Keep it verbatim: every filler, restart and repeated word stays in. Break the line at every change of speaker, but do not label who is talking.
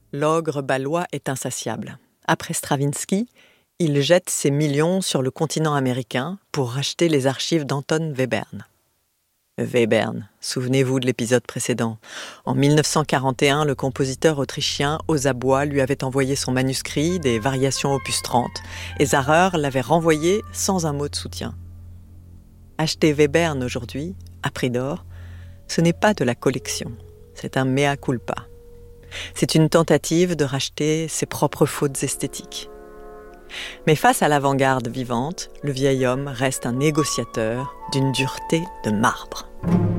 L'ogre bâlois est insatiable. Après Stravinsky, il jette ses millions sur le continent américain pour racheter les archives d'Anton Webern. Webern, souvenez-vous de l'épisode précédent. En mille neuf cent quarante et un, le compositeur autrichien Osabois lui avait envoyé son manuscrit des Variations opus trente et Zahrer l'avait renvoyé sans un mot de soutien. Acheter Webern aujourd'hui, à prix d'or, ce n'est pas de la collection, c'est un mea culpa. C'est une tentative de racheter ses propres fautes esthétiques. Mais face à l'avant-garde vivante, le vieil homme reste un négociateur d'une dureté de marbre.